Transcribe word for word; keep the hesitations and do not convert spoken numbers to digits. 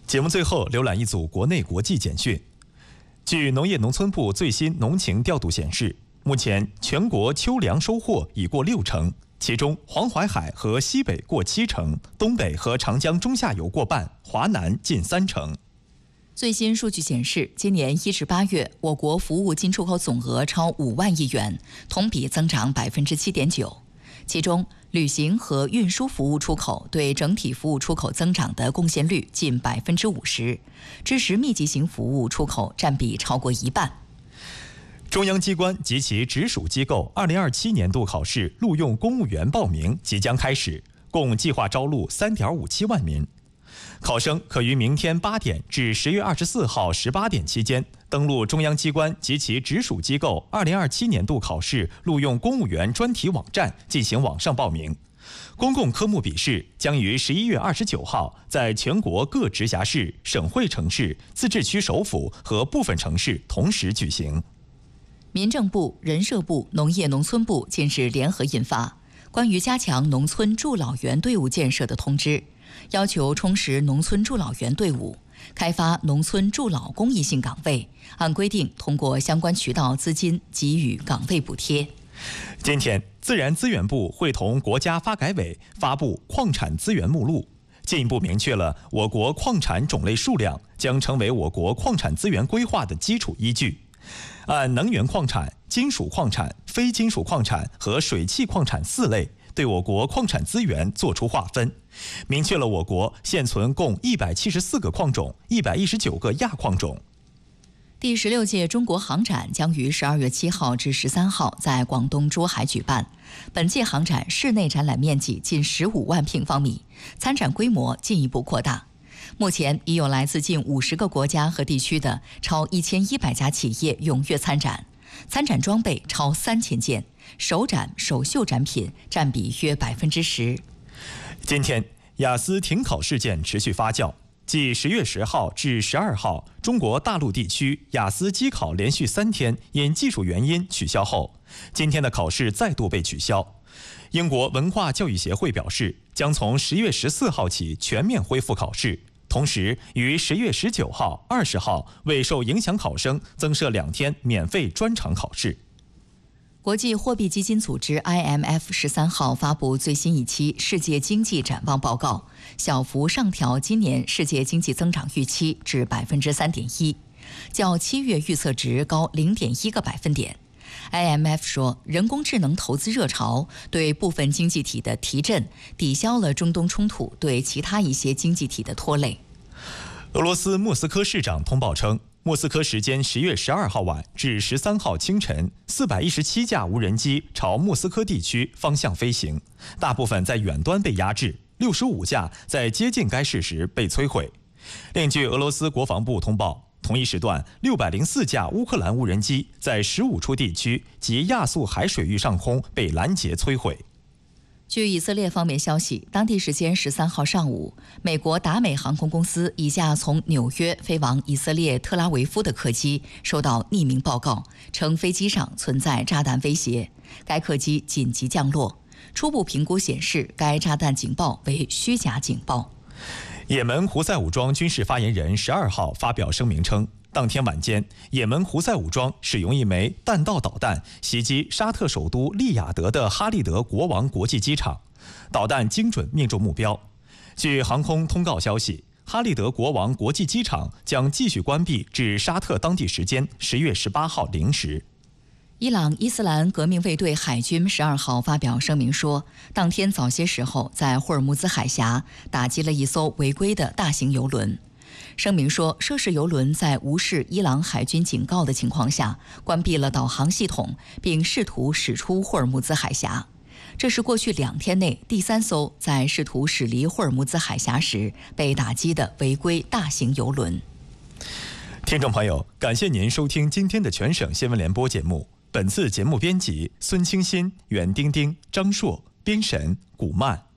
节目最后浏览一组国内国际简讯。据农业农村部最新农情调度显示，目前全国秋粮收获已过六成，其中黄淮海和西北过七成，东北和长江中下游过半，华南近三成。 最新数据显示，今年一至八月，我国服务进出口总额超五万亿元，同比增长百分之七点九。其中，旅行和运输服务出口对整体服务出口增长的贡献率近百分之五十，支持密集型服务出口占比超过一半。 中央机关及其直属机构二零二七年度考试录用公务员报名即将开始，共计划招录三点五七万名。考生可于明天八点至十月二十四号十八点期间，登录中央机关及其直属机构二零二七年度考试录用公务员专题网站进行网上报名。公共科目笔试将于十一月二十九号在全国各直辖市、省会城市、自治区首府和部分城市同时举行。 民政部、人社部、农业农村部近日联合印发关于加强农村助老员队伍建设的通知，要求充实农村助老员队伍，开发农村助老公益性岗位，按规定通过相关渠道资金给予岗位补贴。 今天，自然资源部会同国家发改委发布矿产资源目录，进一步明确了我国矿产种类数量将成为我国矿产资源规划的基础依据。按能源矿产、金属矿产、非金属矿产和水汽矿产四类，对我国矿产资源作出划分，明确了我国现存共一百七十四个矿种、一百一十九个亚矿种。 第十六届中国航展将于十二月七号至十三号在广东珠海举办。本届航展室内展览面积近十五万平方米，参展规模进一步扩大。目前已有来自近五十个国家和地区的超一千一百家企业踊跃参展，参展装备超三千件，首展、首秀展品占比约百分之十。 今天，雅思停考事件持续发酵。继十月十号至十二号，中国大陆地区雅思机考连续三天因技术原因取消后，今天的考试再度被取消。英国文化教育协会表示，将从十月十四号起全面恢复考试，同时于十月十九号、二十号为受影响考生增设两天免费专场考试。 国际货币基金组织 I M F 十三号发布最新一期世界经济展望报告，小幅上调今年世界经济增长预期至百分之三点一，较七月预测值高零点一个百分点。I M F 说，人工智能投资热潮对部分经济体的提振，抵消了中东冲突对其他一些经济体的拖累。 俄罗斯莫斯科市长通报称，莫斯科时间十月十二号晚至十三号清晨，四百一十七架无人机朝莫斯科地区方向飞行，大部分在远端被压制，六十五架在接近该市时被摧毁。另据俄罗斯国防部通报，同一时段，六百零四架乌克兰无人机在十五处地区及亚速海水域上空被拦截摧毁。 据以色列方面消息，当地时间十三号上午，美国达美航空公司一架从纽约飞往以色列特拉维夫的客机收到匿名报告，称飞机上存在炸弹威胁，该客机紧急降落。初步评估显示，该炸弹警报为虚假警报。 也门胡塞武装军事发言人十二号发表声明称，当天晚间，也门胡塞武装使用一枚弹道导弹袭击沙特首都利雅得的哈利德国王国际机场，导弹精准命中目标。据航空通告消息，哈利德国王国际机场将继续关闭至沙特当地时间十月十八号零时。 伊朗伊斯兰革命卫队海军十二号发表声明说，当天早些时候在霍尔木兹海峡打击了一艘违规的大型油轮。声明说，涉事油轮在无视伊朗海军警告的情况下，关闭了导航系统，并试图驶出霍尔木兹海峡。这是过去两天内第三艘在试图驶离霍尔木兹海峡时被打击的违规大型油轮。 听众朋友，感谢您收听今天的全省新闻联播节目。本次节目编辑孙清新、袁丁丁、张硕，编审古曼。